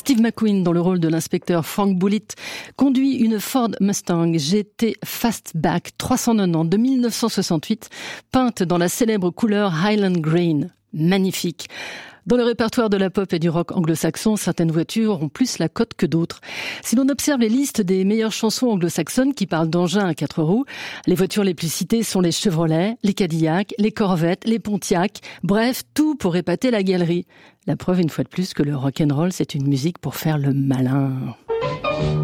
Steve McQueen, dans le rôle de l'inspecteur Frank Bullitt, conduit une Ford Mustang GT Fastback 390 de 1968, peinte dans la célèbre couleur Highland Green. Magnifique. Dans le répertoire de la pop et du rock anglo-saxon, certaines voitures ont plus la cote que d'autres. Si l'on observe les listes des meilleures chansons anglo-saxonnes qui parlent d'engins à 4 roues, les voitures les plus citées sont les Chevrolet, les Cadillac, les Corvette, les Pontiac, bref, tout pour épater la galerie. La preuve une fois de plus que le rock'n'roll, c'est une musique pour faire le malin.